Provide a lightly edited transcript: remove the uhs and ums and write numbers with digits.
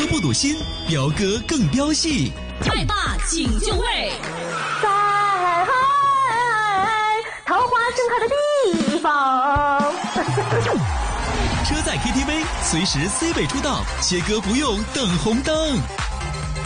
不堵心，飙歌更飙戏。 麦霸请就位， 在桃花盛开的地方。 车载 KTV，随时 C 位出道，切歌不用等红灯。